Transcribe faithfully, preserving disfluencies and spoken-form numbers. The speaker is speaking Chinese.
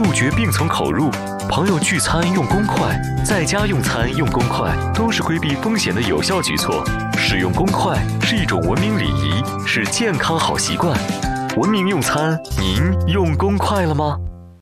杜绝并从口入。朋友聚餐用公筷，在家用餐用公筷，都是规避风险的有效举措。使用公筷是一种文明礼仪，是健康好习惯。文明用餐，您用公筷了吗？